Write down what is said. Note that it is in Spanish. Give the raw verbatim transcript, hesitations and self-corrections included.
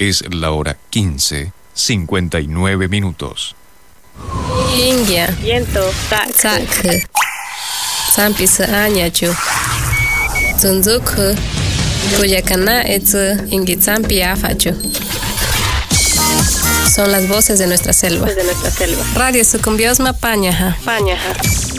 Es la hora quince, cincuenta y nueve minutos. Ingia. Viento. Tak. Tak. Sampis Anyachu. Zunzuku. Kuyakana etsu Ingitsampi Afachu. Son las voces de nuestra selva. De nuestra selva. Radio Sucumbiosma Pañaja. Pañaja.